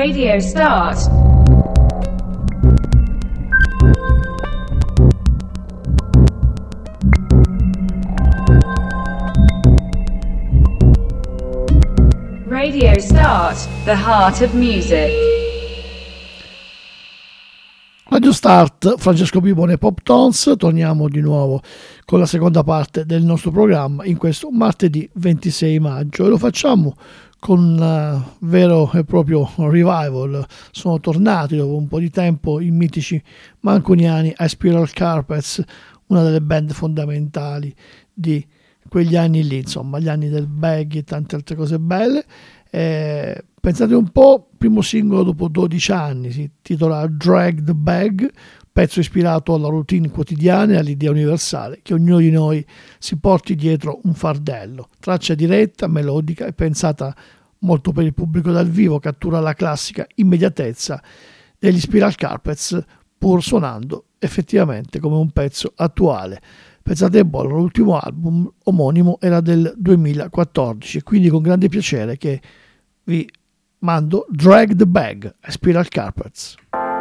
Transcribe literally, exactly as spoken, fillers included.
Radio start. Radio Start, the heart of music. Radio Start, Francesco Pipone e Pop Tones. Torniamo di nuovo con la seconda parte del nostro programma in questo martedì ventisei maggio e lo facciamo con un uh, vero e proprio revival. Sono tornati dopo un po' di tempo i mitici mancuniani ai Spiral Carpets, una delle band fondamentali di quegli anni lì, insomma, gli anni del baggy e tante altre cose belle. Eh, pensate un po', primo singolo dopo dodici anni, si intitola Drag the Bag, pezzo ispirato alla routine quotidiana e all'idea universale che ognuno di noi si porti dietro un fardello. Traccia diretta, melodica e pensata molto per il pubblico dal vivo, cattura la classica immediatezza degli Spiral Carpets pur suonando effettivamente come un pezzo attuale. Pensate un po', l'ultimo album omonimo era del duemilaquattordici, quindi con grande piacere che vi mando Drag the Bag, Spiral Carpets.